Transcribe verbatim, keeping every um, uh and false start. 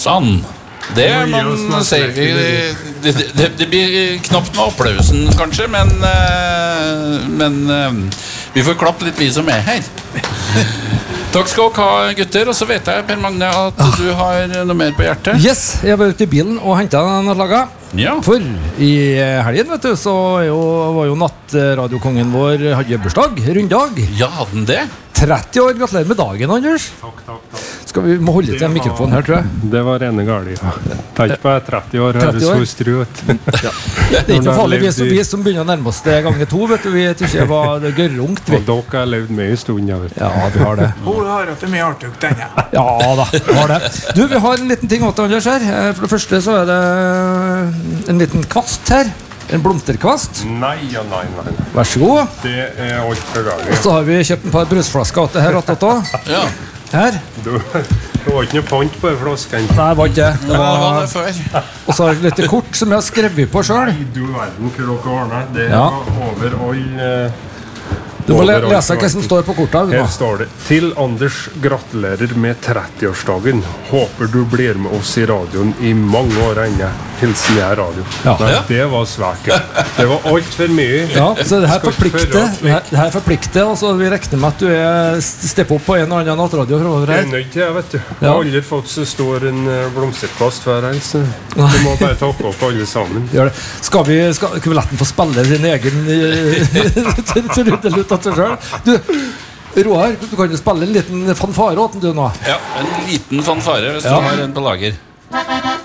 Sånn. Det man sier vi det, det, det blir knapt med applausen kanskje, men Men vi får klappe litt vi som er her. Takk skal dere ha, gutter. Og så vet jeg, Per Magne, at du har noe mer på hjertet. Yes, jeg var ute i bilen og hentet noe laga. Ja. For i helgen, vet du, så jo, var jo nattradiokongen vår hadde bursdag, runddag. Ja, hadde den det? tretti år, gratulerer med dagen, Anders. Takk, takk, takk. Skal vi må holde til mikrofonen her, tror jeg. Det var rene gali, ja. Tenk på tretti år, tretti høres år. hustru ut. Ja. Det er ikke noe farlig, vi som, vi som begynner å nærme oss det gange to, vet du, vi tykker jeg var gørrungt. Og dere har levd mye stund, jeg vet. Ja, vi har det. Ole har hatt det mye artig ut denne. Ja da, vi har det. Du, vi har en liten ting åt Anders her. For det første så er det en liten kvast her. En blomsterkvast. Nei, ja, nei, nei. Vær så god. Det er alt for gali. Og så har vi kjøpt en par brusflasker til her attåt også. Ja. Her. Du, det var ikke noe pant på flasken. Nei, det var ikke det. Det var var, det før. og så har vi litt kort som jeg har skrevet på selv. Nei, du verden, hvor dere ordner. Det Ja. var over all... eh, Du må le overalt lese hva som står på kortet. Her står det: Til Anders, gratulerer med trettiårsdagen. Håper du blir med oss i radioen i mange år ennå. Hilsen jeg radio. Ja. Nei, Ja. det var svært. Ja. Det var alt for mye. Ja, så det her Skal forplikter. spørre oss Det her, det her forplikter, og så vi regner med at du er steppe opp på en og annen nattradio fremover Jeg er her. nødt til det, vet du. Jeg Ja. har aldri fått så stor en eh, blomsterkvast før. Altså. Du må bare takke opp alle sammen. Gjør det. Skal vi, skal, skal vi la den få spille sin egen trudelutt av seg selv? Du, Roar, du kan jo spille en liten fanfare åt den du nå. Ja, en liten fanfare hvis Ja. du har en på lager.